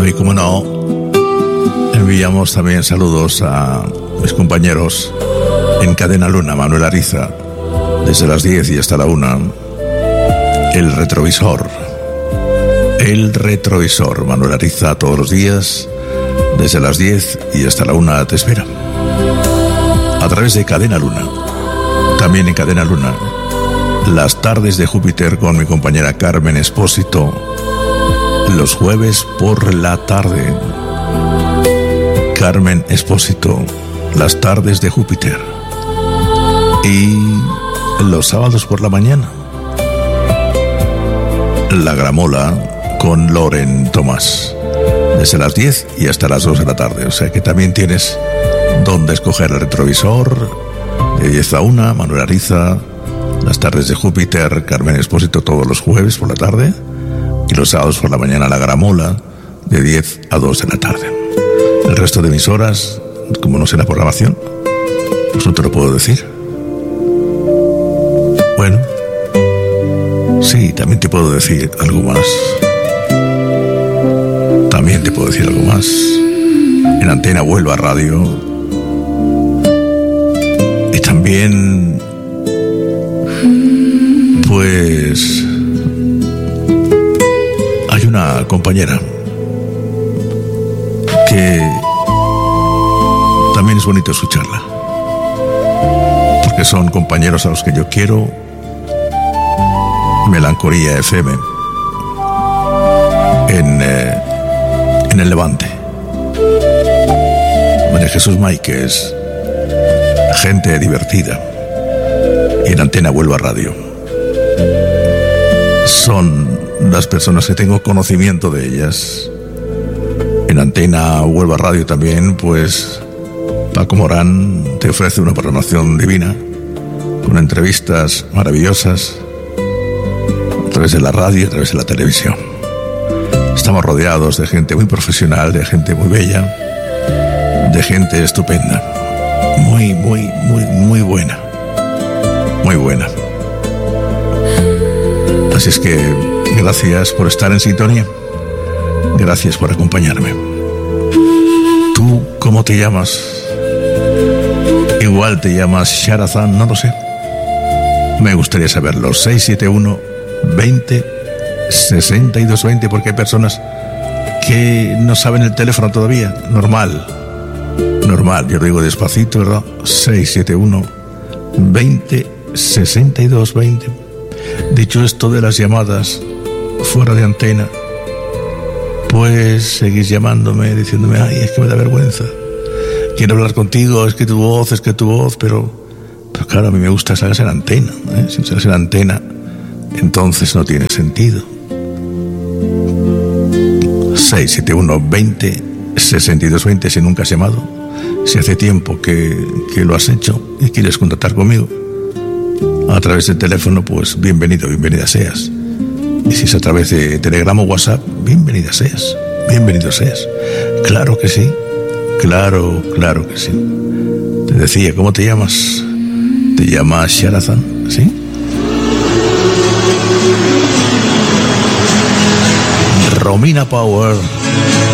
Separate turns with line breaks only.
Bueno, y como no, enviamos también saludos a mis compañeros en Cadena Luna, Manuel Ariza, desde las 10 y hasta la 1, El Retrovisor, Manuel Ariza, todos los días, desde las 10 y hasta la 1 te espera. A través de Cadena Luna, también en Cadena Luna, Las Tardes de Júpiter con mi compañera Carmen Espósito, los jueves por la tarde. Carmen Espósito, Las Tardes de Júpiter. Y los sábados por la mañana, La Gramola con Loren Tomás, desde las 10 y hasta las 2 de la tarde. O sea que también tienes donde escoger el retrovisor, de 10 a 1, Manuel Ariza, Las Tardes de Júpiter, Carmen Espósito todos los jueves por la tarde, y los sábados por la mañana La Gramola, de 10 a 2 de la tarde. El resto de emisoras, como no sé la programación, pues no te lo puedo decir. Bueno, sí, también te puedo decir algo más. En Antena Huelva Radio. Y también, pues, hay una compañera que también es bonito escucharla, porque son compañeros a los que yo quiero. Melancolía FM en el Levante. María Jesús Máiquez, gente divertida. Y en Antena Huelva Radio son las personas que tengo conocimiento de ellas. En Antena Huelva Radio también, pues Paco Morán te ofrece una programación divina, con entrevistas maravillosas a través de la radio y a través de la televisión. Estamos rodeados de gente muy profesional, de gente muy bella, de gente estupenda, muy buena, muy buena. Así es que gracias por estar en sintonía, gracias por acompañarme. ¿Tú cómo te llamas? Igual te llamas Sharazan, no lo sé. Me gustaría saberlo. 671-20-62-20, porque hay personas que no saben el teléfono todavía. Normal, yo lo digo despacito, ¿verdad? 671-20-62-20. Dicho esto de las llamadas fuera de antena, pues seguís llamándome, diciéndome, ay, es que me da vergüenza, quiero hablar contigo, es que tu voz, pero claro, a mí me gusta salgas en antena, ¿eh? Si no sales en antena, entonces no tiene sentido. 671-20-62-20, si nunca has llamado, si hace tiempo que lo has hecho y quieres contactar conmigo a través del teléfono, pues bienvenido, bienvenida seas. Y si es a través de Telegram o WhatsApp, bienvenida seas, bienvenido seas. Claro que sí, claro que sí. Te decía, ¿cómo te llamas? Te llamas Sharazan, ¿sí? Romina Power.